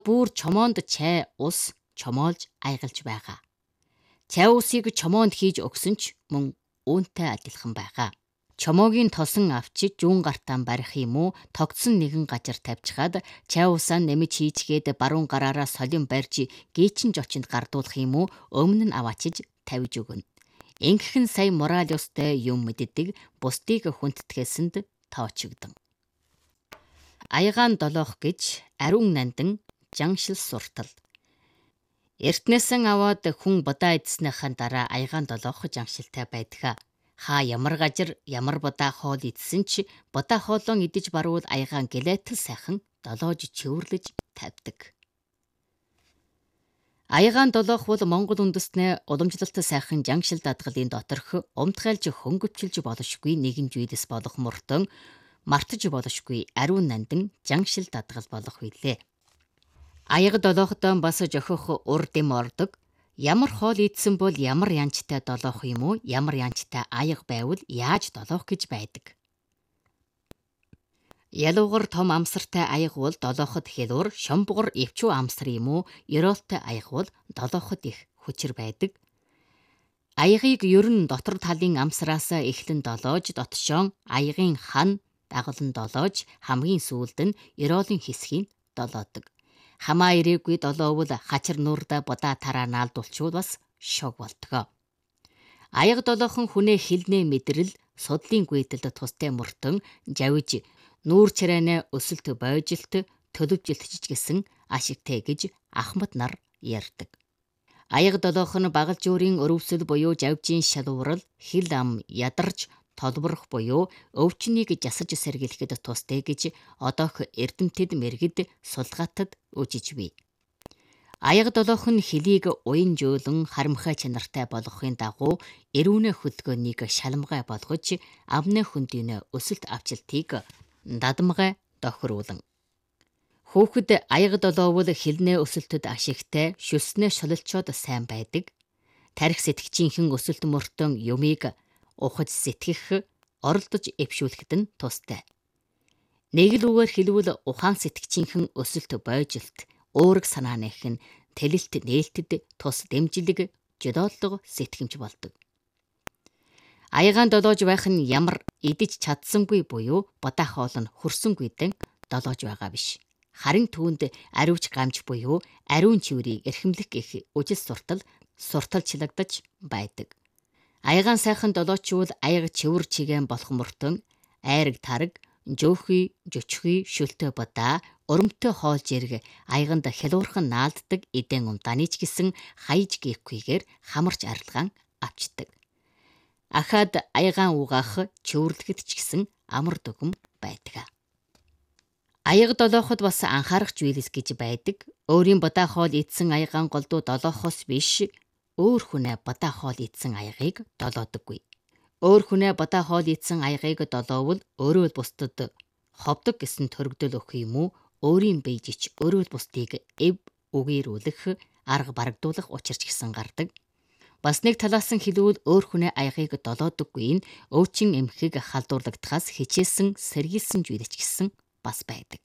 Бүр чомоонд чай ус чомоолж айгалж байгаа. Чай усыг чомоонд хийж өгсөн ч мөн үүнтэй адилхан байгаа. Чомоогийн тосон авчиж жуун гартаан барих юм уу, тогтсон нэгэн газар тавьчихад чай усаа нэмж хийчгээд баруун гараараа солин барьж гээчин жочинд гардуулах юм уу, өмнө нь аваачиж тавьж өгнө. Ингэхэн сая мораль ёстой юм мэддэг, бусдыг хүндэтгээсэнд тоочигдсон. Аягаан долоох гэж ариун нандан жаншил суртал. Эртнээсэн аваад хүн будаа идснийхэн дараа аягаан долоох жаншилтай байдаг. Хаа ямар газар ямар будаа хоол идсэн ч будаа хоолон идэж баруул аягаан гэлэтэл сайхан долоож чөвөрлөж тавьдаг. Аягаан долоох бол Монгол үндэстний уламжлалт сайхан жаншил дадгалын доторх умтгайлж хөнгөвчилж болошгүй нэгэн зүйлс болох мөртөн мартаж болошгүй ариун нандан жаншил дадгал болох билээ. Аяга долоохтой бас жохих ур дэм ордог. Ямар хоол идсэн бол ямар янчтай долоох юм уу, ямар янчтай аяга байвал яаж долоох гэж байдаг. Ялуугар том амсартай аяга бол долооход хэлуур, шомбогор эвчүү амсар юм уу, ёроолтой аяга бол долооход их хүчээр байдаг. Аягыг ер нь дотор талын амсараас эхлэн долоож, дотшоон аягын хан дагуулн долоож, хамгийн сүүлд нь ёроолын хэсгийг долоодог. Хамаа ирээгүй долоовол хачир нуурда будаа тараа наалдуулчвал бас шог болтгоо. Аяга долоохон хүнээ хилнээ мэдрэл судлын гүйдэлд тустай мөртөн жавж нүүр чарайнаа өсөлт бойжилт төлөвжилтж гэсэн ашигтэй гэж ахмад нар ярьдаг. Аяга долоох нь багал жуурын өрөвсөл буюу жавжийн шалуурал хил ам ядарч толборох буюу өвчнийг жасаж сэргийлэхэд тустай гэж одоох эрдэмтэд мэргэд сулгаатад үжиж бий. Аяга долоох нь хөлийг уян жөөлөн харамхай чанартай болгохын дагуу эрүүнэ хөдөлгөөнийг шалмгай болгож амны хөндийн өсөлт авчилтыг дадамгай тохируулан. Хөөхд аяга долоовол хилнээ өсөлтөд ашигтай шүлснээ шулалчоод сайн байдаг. Тарих сэтгчийнхэн өсөлт мөртөн юмыг ухаж сэтгэх, оролдож эвшүүлэхэд нь тустай. Нэг л үгээр хэлбэл ухаан сэтгчийнхэн өсөлт бойжилт, өөрөг санааных нь тэлэлт нээлтэд тус дэмжлэг жодооллого сэтгэмж болдог. Аягаан долоож байх нь ямар идэж чадсангүй буюу будаа хоол нь хөрсөнгүйдэн долоож байгаа биш. Харин түүнд ариуч гамж буюу ариун чиврийг эрхэмлэх гэх үжил сурталчлагдаж байдаг. Аягаан сайхан долоочвол аяга чивэр чигээн болох мөртөн айраг тараг, жөөхий, жөчхий, шүлтэй будаа, өрөмтөө хоол жирэг аяганд хялуурхан наалддаг эдэн умдааны ч гэсэн хаяж гээхгүйгээр хамарч арилгаан авчдаг. Ахад аягаан угаах чөвөрлөхөд ч гэсэн амар дүгм байдаг. Аяга долооход бас анхаарах зүйлс гэж байдаг. Өөрийн будаа хоол идсэн аягаан голдуу долоохоос биш өөр хүнээ будаа хоол идсэн аягыг долоодоггүй. Өөр хүнээ будаа хоол идсэн аягыг долоовол өөрөө бусдад ховдог гэсэн төрөгдөл өгөх юм уу, өөрийн бийжич өөрөө бусдыг эв үгээрүүлэх, арга барагдуулах учир ч гэсэн гардаг. Бас нэг талаас нь хэлвэл өөр хүнээ аягыг долоодоггүй нь өвчин эмхийг халдуурлагдахаас хичээсэн сэргийлсэн зүйлч гэсэн бас байдаг.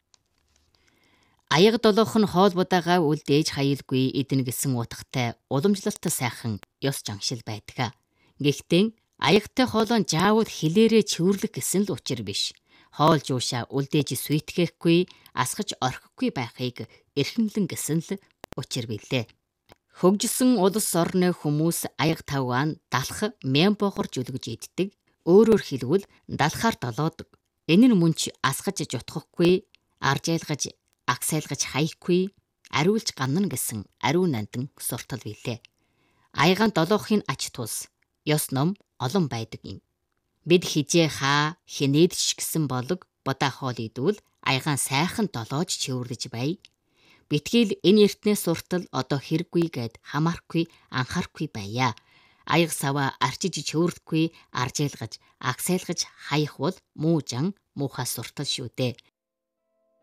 Аяга долоох нь хоол будаага үлдээж хаялгүй эдэн гэсэн утгатай уламжлалт сайхан ёс жаншил байдаг. Гэхдээ аягтай хоолон жаавал хилээрээ чөвөрлөх гэсэн л учир биш. Хоол жуушаа үлдээж сүйтгэхгүй, асгаж орхихгүй байхыг эрхэмлэн гэсэн л учир билээ. Хөгжсөн улс орны хүмүүс аяга тавгаан далах мянбогорж үлгэж иддэг. Өөрөөр хэлбэл далахаар долоодог. Энэ нь мөн ч асгаж жутгахгүй, аржайлгаж агсайлгаж хаяхгүй, ариулж ганна гэсэн ариун нандан суртал билээ. Аягаан долоохын ач тус ёс ном олон байдаг юм. Бид хижээ хаа хинээд ч гэсэн болог будаа хоол идвэл аягаан сайхан долоож чөвөрлөж бай. Битгэл энэ эртнээ суртал одоо хэрэггүй гэд хамаарахгүй анхаарахгүй байя. Аяга саваа арчиж чөвөрлөхгүй, аржайлгаж агсайлгаж хаях бол муужан муухай суртал шүү дээ.